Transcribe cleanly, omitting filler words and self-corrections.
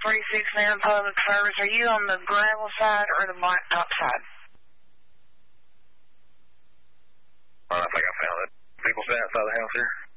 369 Public Service. Are you on the gravel side or the blacktop side? I think I found it. People stay outside the house here.